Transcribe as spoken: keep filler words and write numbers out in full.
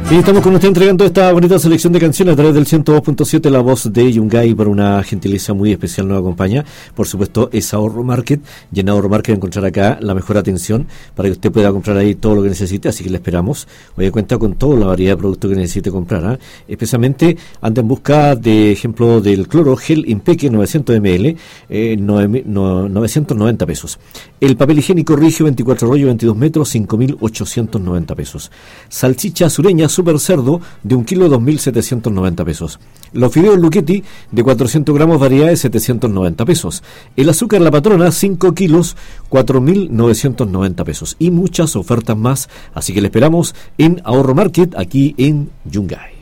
Y estamos con usted entregando esta bonita selección de canciones a través del ciento dos punto siete, la voz de Yungay. Por una gentileza muy especial nos acompaña, por supuesto, es Ahorro Market, y en Ahorro Market encontrar acá la mejor atención para que usted pueda comprar ahí todo lo que necesite, así que le esperamos. Hoy cuenta con toda la variedad de productos que necesite comprar, ¿eh? Especialmente anda en busca de ejemplo del cloro gel Impeque novecientos mililitros, eh, novecientos noventa pesos. El papel higiénico Rigio veinticuatro rollo veintidós metros, cinco mil ochocientos noventa pesos. Salchicha sureña Super Cerdo de un kilo, dos mil setecientos noventa pesos. Los fideos Luchetti de cuatrocientos gramos, variedades, setecientos noventa pesos. El azúcar La Patrona, cinco kilos, cuatro mil novecientos noventa pesos. Y muchas ofertas más, así que le esperamos en Ahorro Market, aquí en Yungay.